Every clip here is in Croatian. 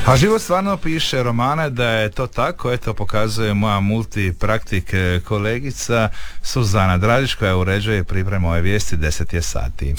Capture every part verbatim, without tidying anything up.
A život stvarno piše romane da je to tako, eto pokazuje moja multipraktik kolegica Suzana Dražić koja uređuje i priprema ove vijesti. Deset je sati.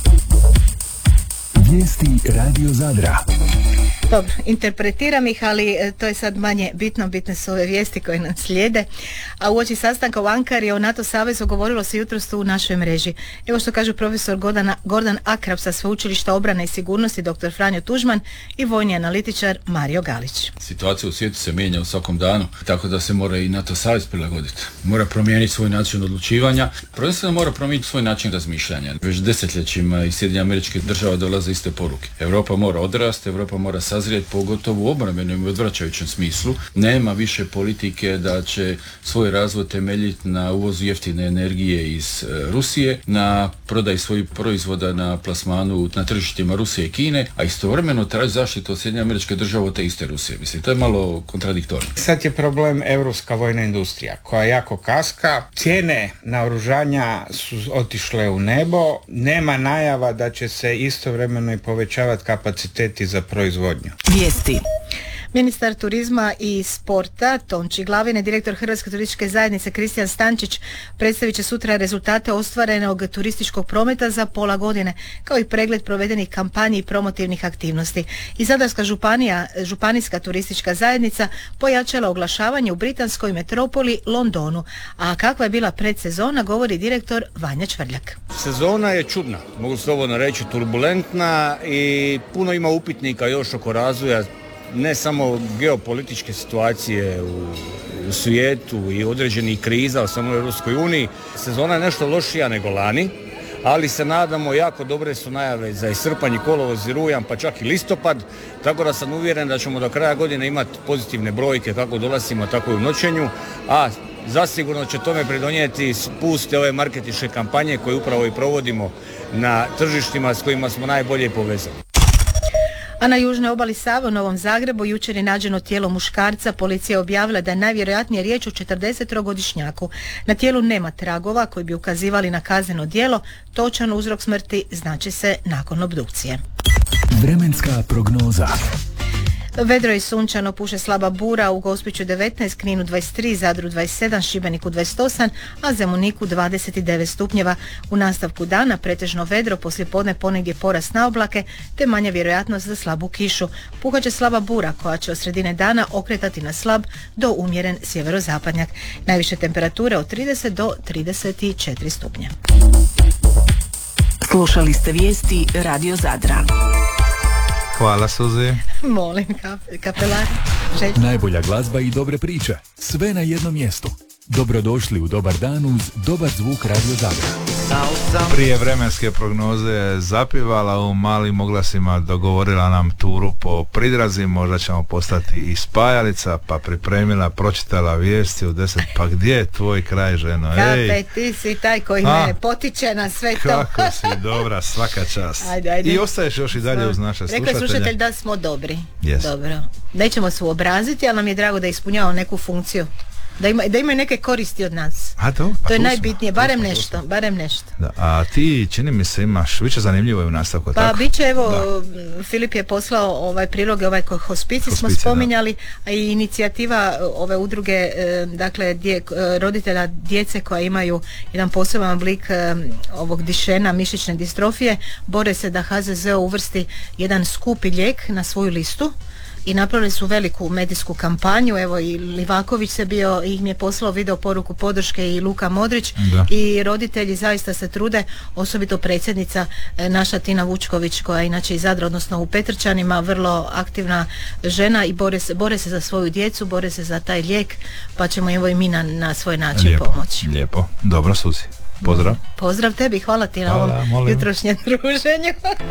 Vijesti Radio Zadra. Dobro, interpretiram ih, ali to je sad manje bitno, bitne su ove vijesti koje nam slijede. A uoči sastanka u Ankari o NATO savezu govorilo se jutros tu u našoj mreži. Evo što kaže profesor Gordana, Gordan Akrap sa Sveučilišta obrane i sigurnosti dr. Franjo Tuđman i vojni analitičar Mario Galić. Situacija u svijetu se mijenja u svakom danu, tako da se mora i NATO savez prilagoditi. Mora promijeniti svoj način odlučivanja, prvenstveno mora promijeniti svoj način razmišljanja. Već desetljećima iz Sjedinjenih Američkih Država dolaze iste poruke. Europa mora odrasti, Europa mora sazrijeti, pogotovo u obrambenom i odvraćajućem smislu. Nema više politike da će svoj razvoj temeljiti na uvozu jeftine energije iz e, Rusije, na prodaji svojih proizvoda na plasmanu na tržištima Rusije i Kine, a istovremeno traži zaštitu od Sjedinjenih Američkih Država od te iste Rusije. Mislim, to je malo kontradiktorno. Sad je problem europska vojna industrija koja jako kaska. Cijene naoružanja su otišle u nebo. Nema najava da će se istovremeno i povećavati kapaciteti za proizvodnju. Vijesti. Ministar turizma i sporta Tonči Glavine, direktor Hrvatske turističke zajednice Kristijan Stančić predstavit će sutra rezultate ostvarenog turističkog prometa za pola godine, kao i pregled provedenih kampanji i promotivnih aktivnosti. I Zadarska županija, županijska turistička zajednica pojačala oglašavanje u britanskoj metropoli Londonu. A kakva je bila predsezona, govori direktor Vanja Čvrljak. Sezona je čudna, mogu slobodno reći turbulentna i puno ima upitnika još oko razvoja ne samo geopolitičke situacije u, u svijetu i određenih kriza u samoj Europskoj uniji. Sezona je nešto lošija nego lani, ali se nadamo, jako dobre su najave za srpanj, kolovoz i rujan, pa čak i listopad, tako da sam uvjeren da ćemo do kraja godine imati pozitivne brojke kako u dolascima, tako i u noćenju, a zasigurno će tome pridonijeti spust ove marketinške kampanje koje upravo i provodimo na tržištima s kojima smo najbolje povezani. A na južnoj obali Save u Novom Zagrebu jučer je nađeno tijelo muškarca. Policija je objavila da je najvjerojatnije riječ o četrdesettrogodišnjaku. Na tijelu nema tragova koji bi ukazivali na kazneno djelo. Točan uzrok smrti znači se nakon obdukcije. Vremenska prognoza. Vedro i sunčano, puše slaba bura, u Gospiću devetnaest, Kninu dvadeset tri, Zadru dvadeset sedam, Šibeniku dvadeset osam, a Zemuniku dvadeset devet stupnjeva. U nastavku dana pretežno vedro, poslijepodne ponegdje porast na oblake, te manja vjerojatnost za slabu kišu. Puhat će slaba bura koja će od sredine dana okretati na slab do umjeren sjeverozapadnjak. Najviše temperature od trideset do trideset četiri stupnja. Slušali ste vijesti Radio Zadra. Hvala, Suzi. Molim, kap- kapelar. Želj. Najbolja glazba i dobre priče. Sve na jednom mjestu. Dobrodošli u Dobar dan uz dobar zvuk Radio Zadra. Prije vremenske prognoze je zapivala u malim oglasima, dogovorila nam turu po pridrazi, možda ćemo postati i spajalica, pa pripremila, pročitala vijesti u deset, pa gdje je tvoj kraj, ženo? Kape, ti si taj koji A, me potiče na sve to. kako si dobra, svaka čast. Ajde, ajde. I ostaješ još i dalje Smo. uz naše Rekao je slušatelje. slušatelj da smo dobri. Yes. Dobro. Nećemo se uobraziti, ali nam je drago da ispunjavamo neku funkciju. Da, ima, da imaju neke koristi od nas. A to? A To je tu najbitnije, smo, barem tu smo, tu nešto, smo. barem nešto. Da, a ti, čini mi se, imaš, bit će zanimljivo je u nastavku, Pa tako? bit će, evo, Da. Filip je poslao ovaj priloge, ovaj hospici smo Hospici, spominjali, a i inicijativa ove udruge, e, dakle, dje, e, roditelja djece koja imaju jedan poseban oblik e, ovog dišena, mišićne distrofije, bore se da H Z Z O uvrsti jedan skupi lijek na svoju listu. I napravili su veliku medijsku kampanju, evo i Livaković se bio, i im je poslao video poruku podrške i Luka Modrić. Da. I roditelji zaista se trude, osobito predsjednica e, naša Tina Vučković koja je inače iz Zadra, odnosno u Petrčanima, vrlo aktivna žena i bore se, bore se za svoju djecu, bore se za taj lijek, pa ćemo evo i mi na, na svoj način Lijepo, pomoći. lijepo. Dobro, Suzi. Pozdrav. Pozdrav tebi, hvala ti na Hvala, ovom molim. jutrošnjem druženju.